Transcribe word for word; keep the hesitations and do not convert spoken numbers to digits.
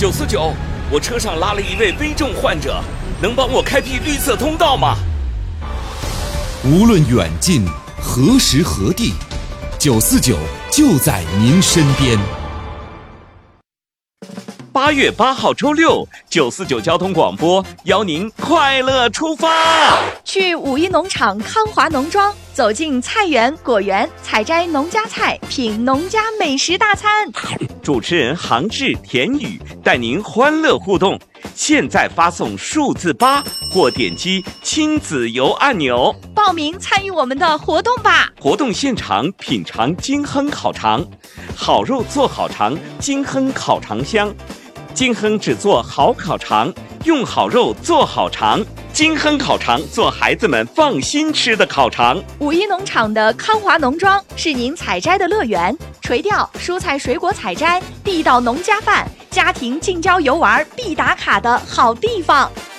九四九，我车上拉了一位危重患者，能帮我开辟绿色通道吗？ 无论远近，何时何地，九四九就在您身边。 八月八号周六，九四九交通广播邀您快乐出发， 去五一农场康华农庄，走进菜园果园，采摘农家菜，品农家美食大餐。 主持人杭志、田宇带您欢乐互动。现在发送数字八或点击亲子游按钮， 报名参与我们的活动吧！ 活动现场品尝金亨烤肠，好肉做好肠，金亨烤肠香。金亨只做好烤肠，用好肉做好肠。金亨烤肠做孩子们放心吃的烤肠。 五一农场的康华农庄是您采摘的乐园，垂钓、蔬菜水果采摘、地道农家饭、家庭近郊游玩必打卡的好地方。